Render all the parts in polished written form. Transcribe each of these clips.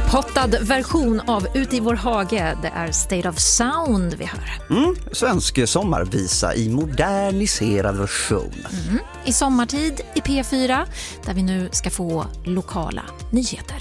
Upphottad version av Ut i vår hage. Det är State of Sound vi hör. Svensk sommarvisa i moderniserad version. I sommartid i P4 där vi nu ska få lokala nyheter.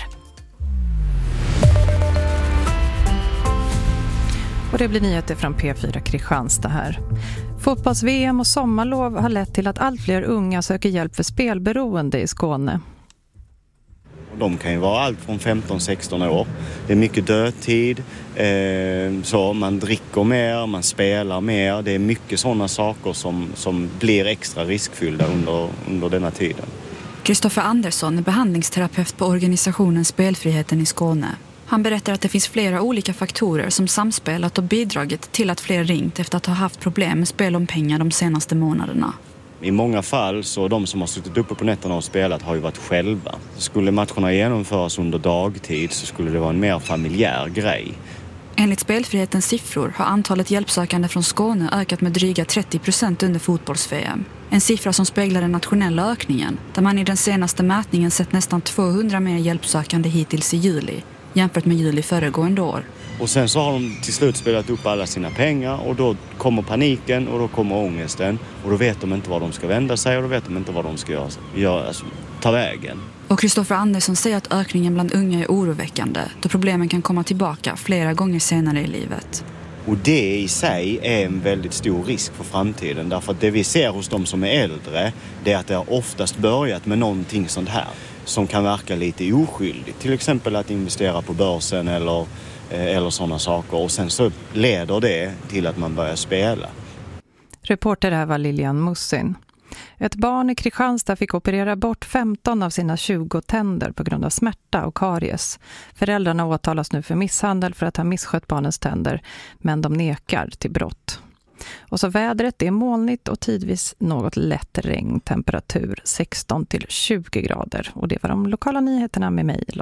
Och det blir nyheter från P4 Kristianstad här. Fotbolls-VM och sommarlov har lett till att allt fler unga söker hjälp för spelberoende i Skåne. De kan ju vara allt från 15-16 år. Det är mycket dödtid, så man dricker mer, man spelar mer. Det är mycket sådana saker som blir extra riskfyllda under denna tiden. Kristoffer Andersson är behandlingsterapeut på organisationen Spelfriheten i Skåne. Han berättar att det finns flera olika faktorer som samspelat och bidragit till att fler ringt efter att ha haft problem med spel om pengar de senaste månaderna. I många fall så de som har suttit uppe på nätterna och spelat har ju varit själva. Skulle matcherna genomföras under dagtid så skulle det vara en mer familjär grej. Enligt Spelfrihetens siffror har antalet hjälpsökande från Skåne ökat med dryga 30% under fotbolls-VM. En siffra som speglar den nationella ökningen, där man i den senaste mätningen sett nästan 200 mer hjälpsökande hittills i juli, jämfört med juli föregående år. Och sen så har de till slut spelat upp alla sina pengar och då kommer paniken och då kommer ångesten och då vet de inte var de ska vända sig och då vet de inte vad de ska ta vägen. Och Kristoffer Andersson säger att ökningen bland unga är oroväckande då problemen kan komma tillbaka flera gånger senare i livet. Och det i sig är en väldigt stor risk för framtiden därför att det vi ser hos de som är äldre det är att det har oftast börjat med någonting sånt här som kan verka lite oskyldigt. Till exempel att investera på börsen eller sådana saker och sen så leder det till att man börjar spela. Reporter här var Lilian Mussin. Ett barn i Kristianstad fick operera bort 15 av sina 20 tänder på grund av smärta och karies. Föräldrarna åtalas nu för misshandel för att ha misskött barnens tänder, men de nekar till brott. Och så vädret, det är molnigt och tidvis något lätt regn, temperatur 16 till 20 grader. Och det var de lokala nyheterna med mig.